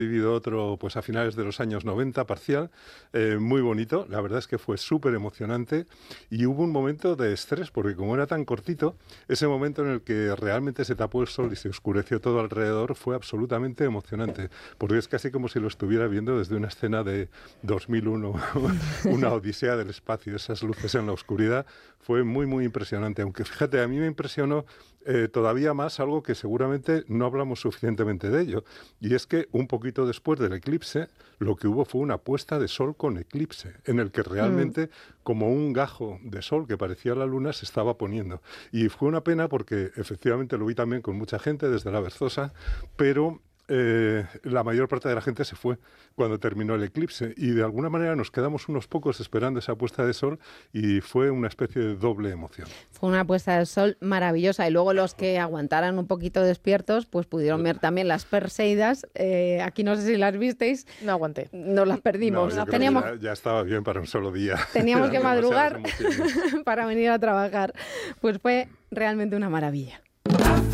vivido otro pues a finales de los años 90 parcial, muy bonito, la verdad es que fue súper emocionante y hubo un momento de estrés porque como era tan cortito, ese momento en el que realmente se tapó el sol y se oscureció todo alrededor fue absolutamente emocionante, porque es casi como si lo estuviera viendo desde una escena de 2001, una odisea del espacio, esas luces en la oscuridad, fue muy muy impresionante, aunque fíjate, a mí me impresionó todavía más algo que seguramente no hablamos suficientemente de ello, y es que un poquito después del eclipse, lo que hubo fue una puesta de sol con eclipse, en el que Mm. realmente, como un gajo de sol que parecía la luna, se estaba poniendo. Y fue una pena porque efectivamente lo vi también con mucha gente desde la Berzosa, pero la mayor parte de la gente se fue cuando terminó el eclipse y de alguna manera nos quedamos unos pocos esperando esa puesta de sol y fue una especie de doble emoción. Fue una puesta de sol maravillosa y luego los que aguantaran un poquito despiertos pues pudieron ver también las Perseidas. Aquí no sé si las visteis, No aguanté. nos las No, perdimos. yo creo que Teníamos, ya estaba bien para un solo día. teníamos que Eran demasiadas madrugar emociones. para venir a trabajar. Pues fue realmente una maravilla.